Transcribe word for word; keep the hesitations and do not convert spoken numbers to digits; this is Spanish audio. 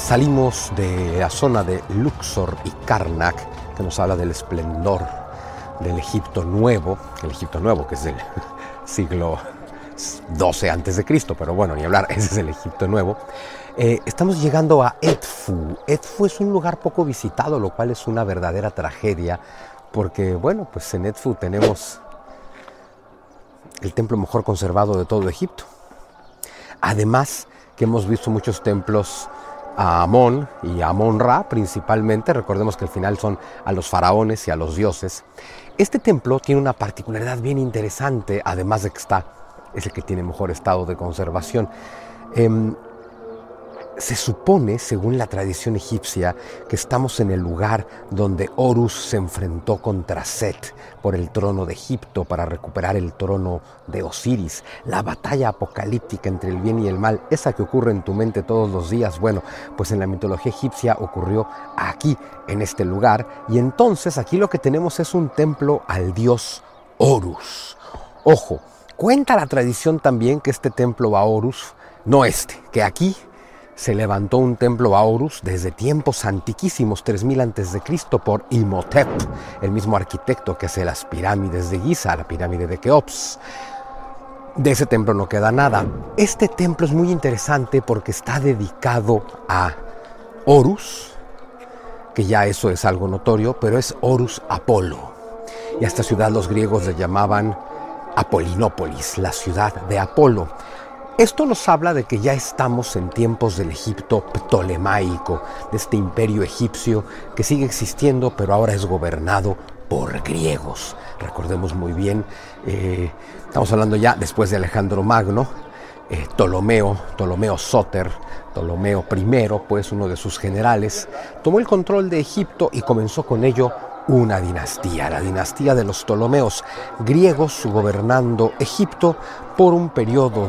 Salimos de la zona de Luxor y Karnak, que nos habla del esplendor del Egipto Nuevo, el Egipto Nuevo que es del siglo doce antes de Cristo, pero bueno, ni hablar, ese es el Egipto Nuevo. Eh, estamos llegando a Edfu. Edfu es un lugar poco visitado, lo cual es una verdadera tragedia, porque bueno, pues en Edfu tenemos el templo mejor conservado de todo Egipto. Además que hemos visto muchos templos a Amón y a Amón-Ra principalmente. Recordemos que al final son a los faraones y a los dioses. Este templo tiene una particularidad bien interesante, además de que está, es el que tiene mejor estado de conservación. Eh, Se supone, según la tradición egipcia, que estamos en el lugar donde Horus se enfrentó contra Set por el trono de Egipto para recuperar el trono de Osiris. La batalla apocalíptica entre el bien y el mal, esa que ocurre en tu mente todos los días, bueno, pues en la mitología egipcia ocurrió aquí, en este lugar. Y entonces aquí lo que tenemos es un templo al dios Horus. Ojo, cuenta la tradición también que este templo a Horus, no este, que aquí se levantó un templo a Horus desde tiempos antiquísimos, tres mil antes de Cristo, por Imhotep, el mismo arquitecto que hace las pirámides de Giza, la pirámide de Keops. De ese templo no queda nada. Este templo es muy interesante porque está dedicado a Horus, que ya eso es algo notorio, pero es Horus Apolo. Y a esta ciudad los griegos le llamaban Apolinópolis, la ciudad de Apolo. Esto nos habla de que ya estamos en tiempos del Egipto ptolemaico, de este imperio egipcio que sigue existiendo, pero ahora es gobernado por griegos. Recordemos muy bien, eh, estamos hablando ya después de Alejandro Magno, eh, Ptolomeo, Ptolomeo Sóter, Ptolomeo primero, pues uno de sus generales, tomó el control de Egipto y comenzó con ello una dinastía, la dinastía de los Ptolomeos, griegos gobernando Egipto por un periodo